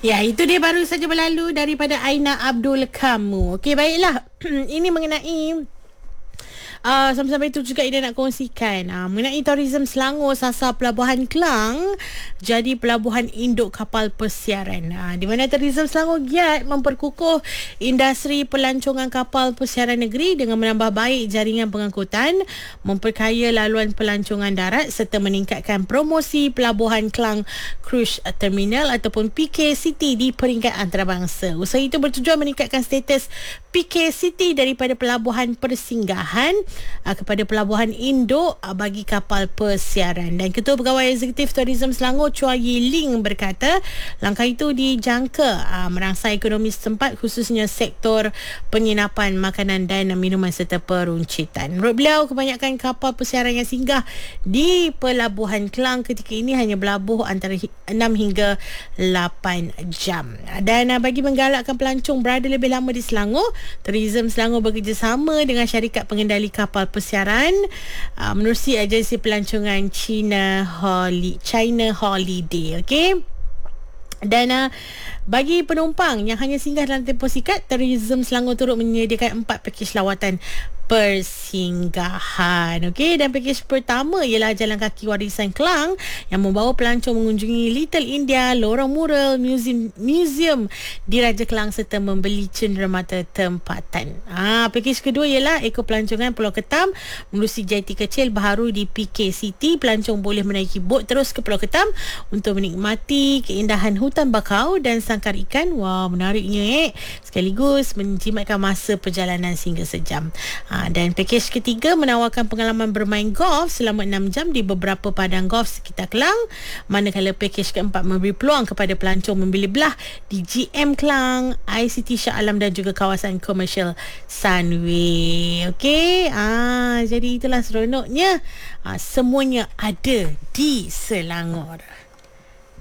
Ya, itu dia baru saja berlalu daripada Aina Abdul Kamu. Okey, baiklah. Ini mengenai sampai-sampai itu juga Ida nak kongsikan mengenai tourism Selangor sasar Pelabuhan Kelang jadi pelabuhan induk kapal persiaran. Di mana tourism Selangor giat memperkukuh industri pelancongan kapal persiaran negeri dengan menambah baik jaringan pengangkutan, memperkaya laluan pelancongan darat serta meningkatkan promosi Pelabuhan Kelang Cruise Terminal ataupun PKCT di peringkat antarabangsa. Usaha itu bertujuan meningkatkan status PKCT daripada pelabuhan persinggahan kepada pelabuhan induk bagi kapal persiaran. Dan Ketua Pegawai Eksekutif Tourism Selangor Chua Yi Ling berkata langkah itu dijangka merangsang ekonomi setempat khususnya sektor penginapan, makanan dan minuman serta peruncitan. Menurut beliau, kebanyakan kapal persiaran yang singgah di Pelabuhan Kelang ketika ini hanya berlabuh antara 6 hingga 8 jam. Dan bagi menggalakkan pelancong berada lebih lama di Selangor, Tourism Selangor bekerjasama dengan syarikat pengendali kapal persiaran menerusi agensi pelancongan China Holiday. Okey. Dan bagi penumpang yang hanya singgah dalam tempoh singkat, Tourism Selangor turut menyediakan 4 pakej lawatan persinggahan. Okey, dan pakej pertama ialah jalan kaki warisan Kelang yang membawa pelancong mengunjungi Little India, lorong mural, museum di Raja Kelang serta membeli cenderamata tempatan. Pakej kedua ialah Eko Pelancongan Pulau Ketam menerusi jeti kecil baharu di PKCT. Pelancong boleh menaiki bot terus ke Pulau Ketam untuk menikmati keindahan hutan bakau dan sangkar ikan. Wah, menariknya sekaligus menjimatkan masa perjalanan sehingga sejam. Dan pakej ketiga menawarkan pengalaman bermain golf selama 6 jam di beberapa padang golf sekitar Kelang, manakala pakej keempat memberi peluang kepada pelancong membeli belah di GM Kelang, ICT Shah Alam dan juga kawasan komersial Sunway. Okey, jadi itulah seronoknya. Semuanya ada di Selangor.